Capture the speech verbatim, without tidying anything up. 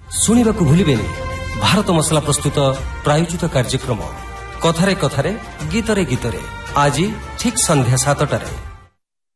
ଶୁଣିବାକୁ ଭୁଲିବେନି ଭାରତ ମସଲା ପ୍ରସ୍ତୁତ ପ୍ରାୟୋଜିତ କାର୍ଯ୍ୟକ୍ରମ କଥାରେ କଥାରେ ଗୀତରେ ଗୀତରେ ଆଜି ଠିକ୍ ସନ୍ଧ୍ୟା ସାତଟାରେ।